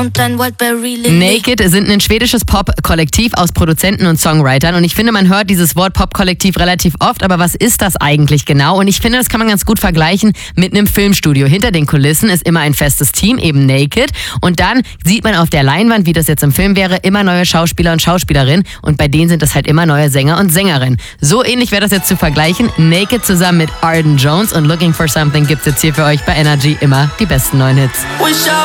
und dein Wildberry Lily. Naked sind ein schwedisches Pop-Kollektiv aus Produzenten und Songwritern und ich finde, man hört dieses Wort Pop-Kollektiv relativ oft, aber was ist das eigentlich genau? Und ich finde, das kann man ganz gut vergleichen mit einem Filmstudio. Hinter den Kulissen ist immer ein festes Team, eben Naked, und dann sieht man auf der Leinwand, wie das jetzt im Film wäre, immer neue Schauspieler und Schauspielerinnen und bei denen sind das halt immer neue Sänger und Sängerinnen. So ähnlich wäre das jetzt zu vergleichen. Naked zusammen mit Arden Jones und Looking for Something gibt's jetzt hier für euch bei Energy immer die besten neuen Hits.